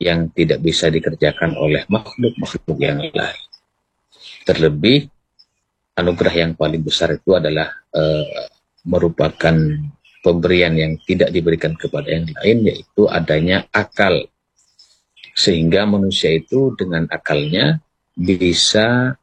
yang tidak bisa dikerjakan oleh makhluk-makhluk yang lain. Terlebih, anugerah yang paling besar itu adalah merupakan pemberian yang tidak diberikan kepada yang lain, yaitu adanya akal. Sehingga manusia itu dengan akalnya bisa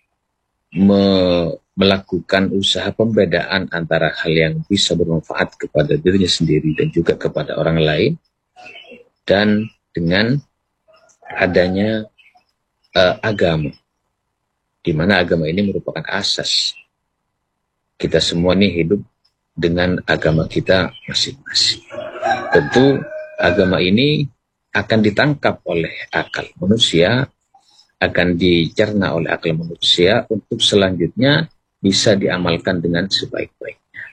melakukan usaha pembedaan antara hal yang bisa bermanfaat kepada dirinya sendiri dan juga kepada orang lain. Dan dengan adanya agama, di mana agama ini merupakan asas. Kita semua ini hidup dengan agama kita masing-masing. Tentu agama ini akan ditangkap oleh akal manusia, akan dicerna oleh akal manusia untuk selanjutnya bisa diamalkan dengan sebaik-baiknya.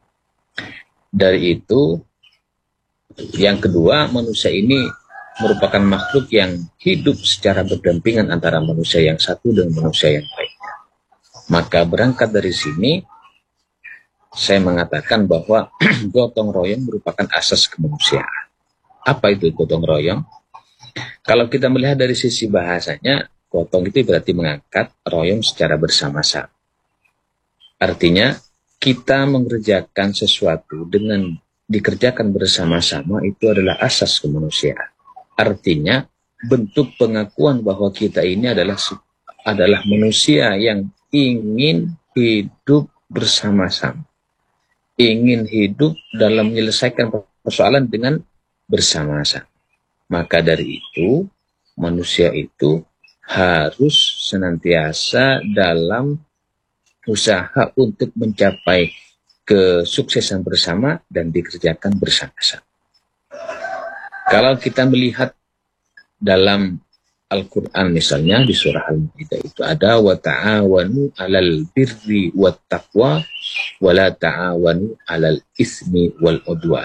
Dari itu, yang kedua, manusia ini merupakan makhluk yang hidup secara berdampingan antara manusia yang satu dan manusia yang lainnya. Maka berangkat dari sini, saya mengatakan bahwa gotong royong merupakan asas kemanusiaan. Apa itu gotong royong? Kalau kita melihat dari sisi bahasanya, gotong itu berarti mengangkat, royong secara bersama-sama. Artinya, kita mengerjakan sesuatu dengan dikerjakan bersama-sama itu adalah asas kemanusiaan. Artinya, bentuk pengakuan bahwa kita ini adalah manusia yang ingin hidup bersama-sama. Ingin hidup dalam menyelesaikan persoalan dengan bersama-sama. Maka dari itu, manusia itu harus senantiasa dalam usaha untuk mencapai kesuksesan bersama dan dikerjakan bersama-sama. Kalau kita melihat dalam Al-Quran misalnya di surah Al-Maidah itu ada wa ta'awanu 'alal birri wat taqwa wa la ta'awanu 'alal ismi wal udwan.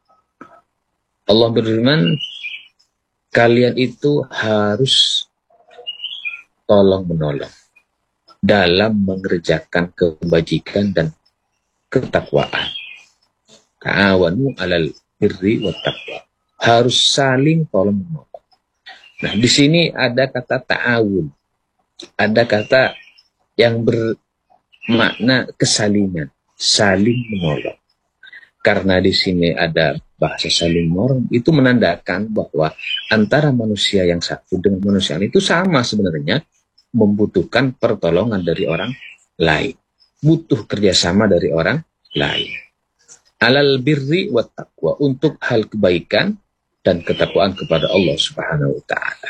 Allah berfirman, kalian itu harus tolong-menolong dalam mengerjakan kebajikan dan ketakwaan. Ta'awanu 'alal birri wat taqwa. Harus saling tolong-menolong. Nah, di sini ada kata ta'awun. Ada kata yang bermakna kesalingan, saling menolong. Karena di sini ada bahasa saling menolong, itu menandakan bahwa antara manusia yang satu dengan manusia lain itu sama sebenarnya, membutuhkan pertolongan dari orang lain. Butuh kerjasama dari orang lain. Alal birri wat taqwa, untuk hal kebaikan dan ketakwaan kepada Allah Subhanahu wa taala.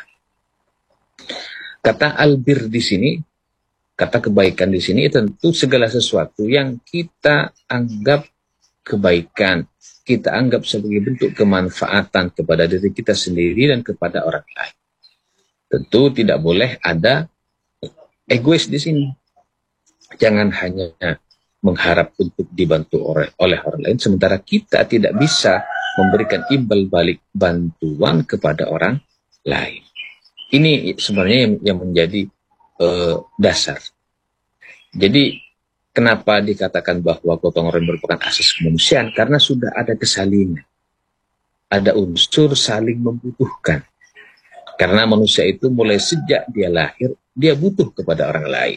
Kata albir di sini, kata kebaikan di sini tentu segala sesuatu yang kita anggap kebaikan, kita anggap sebagai bentuk kemanfaatan kepada diri kita sendiri dan kepada orang lain. Tentu tidak boleh ada egois di sini. Jangan hanya mengharap untuk dibantu oleh orang lain, sementara kita tidak bisa memberikan imbal balik bantuan kepada orang lain. Ini sebenarnya yang menjadi dasar. Jadi kenapa dikatakan bahwa gotong royong merupakan asas kemanusiaan? Karena sudah ada kesalingan. Ada unsur saling membutuhkan. Karena manusia itu mulai sejak dia lahir, dia butuh kepada orang lain.